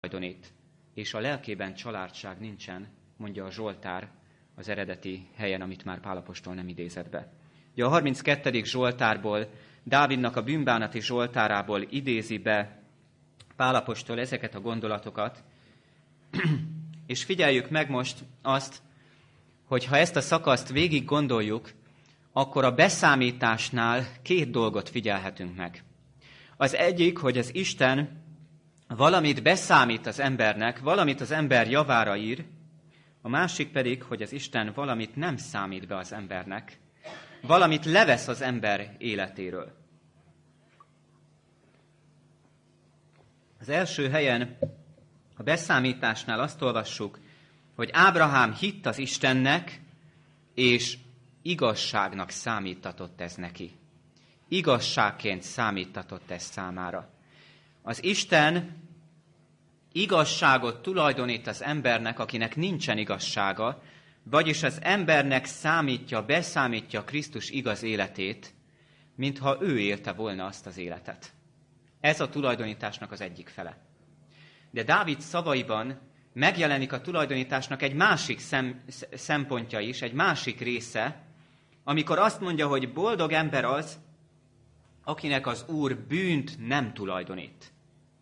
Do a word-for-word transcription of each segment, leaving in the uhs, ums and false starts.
tulajdonít, és a lelkében családság nincsen, mondja a Zsoltár az eredeti helyen, amit már Pál apostol nem idézett be. Ugye a harminckettedik Zsoltárból, Dávidnak a bűnbánati Zsoltárából idézi be Pál apostol ezeket a gondolatokat, és figyeljük meg most azt, hogy ha ezt a szakaszt végig gondoljuk, akkor a beszámításnál két dolgot figyelhetünk meg. Az egyik, hogy az Isten valamit beszámít az embernek, valamit az ember javára ír, a másik pedig, hogy az Isten valamit nem számít be az embernek, valamit levesz az ember életéről. Az első helyen a beszámításnál azt olvassuk, hogy Ábrahám hitt az Istennek, és igazságnak számítatott ez neki. Igazságként számítatott ez számára. Az Isten igazságot tulajdonít az embernek, akinek nincsen igazsága, vagyis az embernek számítja, beszámítja Krisztus igaz életét, mintha ő élte volna azt az életet. Ez a tulajdonításnak az egyik fele. De Dávid szavaiban megjelenik a tulajdonításnak egy másik szem, szempontja is, egy másik része, amikor azt mondja, hogy boldog ember az, akinek az Úr bűnt nem tulajdonít.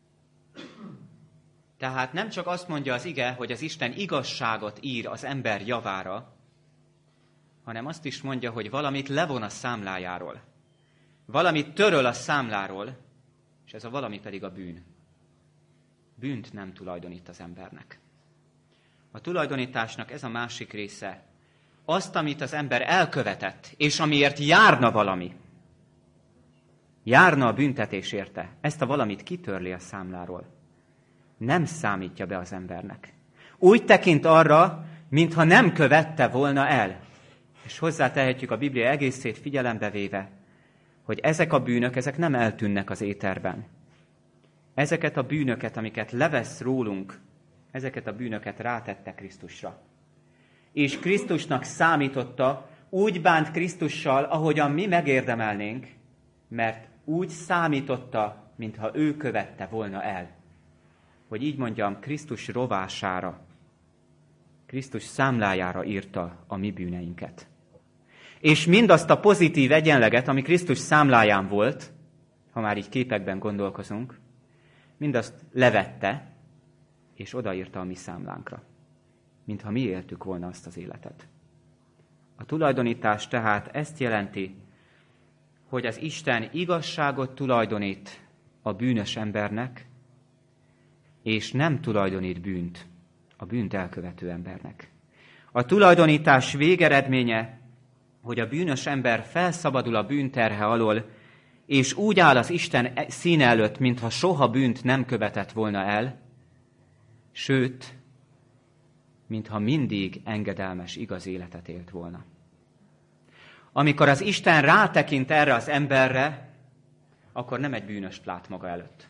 Tehát nem csak azt mondja az ige, hogy az Isten igazságot ír az ember javára, hanem azt is mondja, hogy valamit levon a számlájáról. Valamit töröl a számláról, és ez a valami pedig a bűn. Bűnt nem tulajdonít az embernek. A tulajdonításnak ez a másik része. Azt, amit az ember elkövetett, és amiért járna valami, járna a büntetés érte, ezt a valamit kitörli a számláról. Nem számítja be az embernek. Úgy tekint arra, mintha nem követte volna el. És hozzátehetjük a Biblia egészét figyelembe véve, hogy ezek a bűnök, ezek nem eltűnnek az éterben. Ezeket a bűnöket, amiket levesz rólunk, ezeket a bűnöket rátette Krisztusra. És Krisztusnak számította, úgy bánt Krisztussal, ahogyan mi megérdemelnénk, mert úgy számította, mintha ő követte volna el. Hogy így mondjam, Krisztus rovására, Krisztus számlájára írta a mi bűneinket. És mindazt a pozitív egyenleget, ami Krisztus számláján volt, ha már így képekben gondolkozunk, mindazt levette, és odaírta a mi számlánkra, mintha mi éltük volna azt az életet. A tulajdonítás tehát ezt jelenti, hogy az Isten igazságot tulajdonít a bűnös embernek, és nem tulajdonít bűnt a bűnt elkövető embernek. A tulajdonítás végeredménye, hogy a bűnös ember felszabadul a bűnterhe alól, és úgy áll az Isten színe előtt, mintha soha bűnt nem követett volna el, sőt, mintha mindig engedelmes, igaz életet élt volna. Amikor az Isten rátekint erre az emberre, akkor nem egy bűnöst lát maga előtt,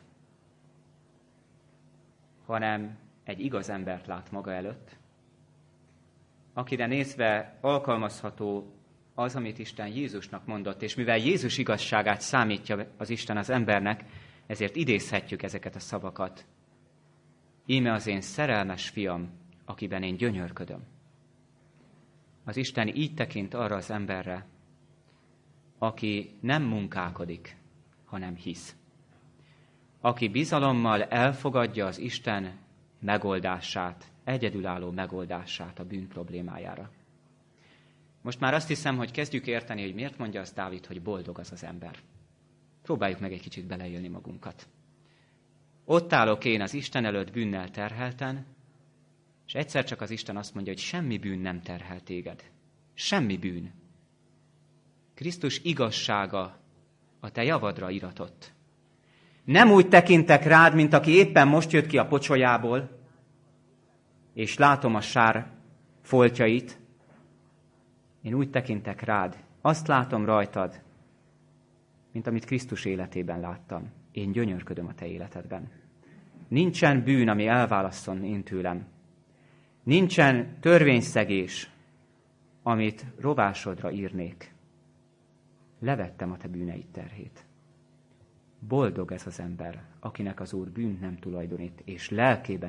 hanem egy igaz embert lát maga előtt, akire nézve alkalmazható az, amit Isten Jézusnak mondott, és mivel Jézus igazságát számítja az Isten az embernek, ezért idézhetjük ezeket a szavakat. Íme az én szerelmes fiam, akiben én gyönyörködöm. Az Isten így tekint arra az emberre, aki nem munkálkodik, hanem hisz. Aki bizalommal elfogadja az Isten megoldását, egyedülálló megoldását a bűn problémájára. Most már azt hiszem, hogy kezdjük érteni, hogy miért mondja azt Dávid, hogy boldog az az ember. Próbáljuk meg egy kicsit beleélni magunkat. Ott állok én az Isten előtt bűnnel terhelten, és egyszer csak az Isten azt mondja, hogy semmi bűn nem terhel téged. Semmi bűn. Krisztus igazsága a te javadra iratott. Nem úgy tekintek rád, mint aki éppen most jött ki a pocsolyából, és látom a sár foltjait. Én úgy tekintek rád, azt látom rajtad, mint amit Krisztus életében láttam. Én gyönyörködöm a te életedben. Nincsen bűn, ami elválasszon én tőlem. Nincsen törvényszegés, amit rovásodra írnék. Levettem a te bűneid terhét. Boldog ez az ember, akinek az Úr bűnt nem tulajdonít, és lelkében